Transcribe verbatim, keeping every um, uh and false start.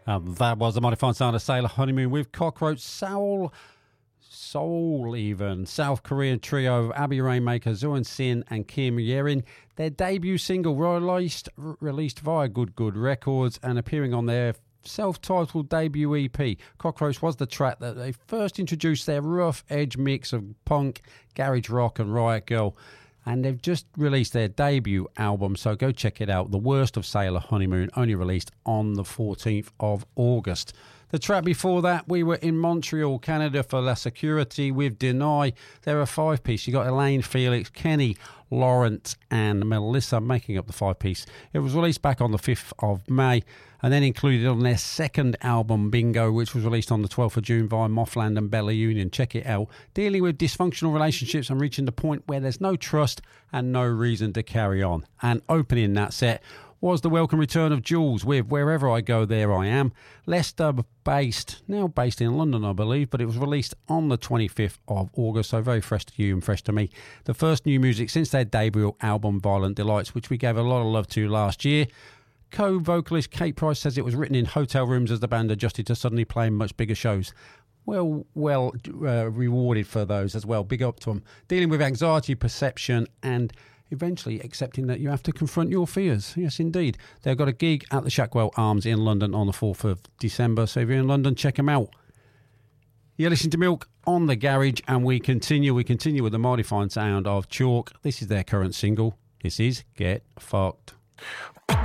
Um, that was the mighty fine sound of Sailor Honeymoon with Cockroach Soul, Soul even, South Korean trio of Abby Rainmaker, Zoon Sin and Kim Yerin. Their debut single released, r- released via Good Good Records and appearing on their self-titled debut E P. Cockroach was the track that they first introduced their rough edge mix of punk, garage rock and Riot Girl. And they've just released their debut album, so go check it out. The Worst of Sailor Honeymoon, only released on the fourteenth of August. The track before that, we were in Montreal, Canada for La Security with Deny. They're a five-piece. You got Elaine, Felix, Kenny, Lawrence and Melissa making up the five-piece. It was released back on the fifth of May and then included on their second album, Bingo, which was released on the twelfth of June via Mothland and Bella Union. Check it out. Dealing with dysfunctional relationships and reaching the point where there's no trust and no reason to carry on. And opening that set was the welcome return of Jules with Wherever I Go, There I Am. Leicester based, now based in London, I believe, but it was released on the twenty-fifth of August, so very fresh to you and fresh to me. The first new music since their debut album, Violent Delights, which we gave a lot of love to last year. Co-vocalist Kate Price says it was written in hotel rooms as the band adjusted to suddenly playing much bigger shows. Well, well uh, rewarded for those as well. Big up to them. Dealing with anxiety, perception, and eventually accepting that you have to confront your fears. Yes, indeed. They've got a gig at the Shackwell Arms in London on the fourth of December, so if you're in London, check them out. You're listening to Milk on the Garage, and we continue. We continue with the mighty fine sound of Chalk. This is their current single. This is Get Fucked.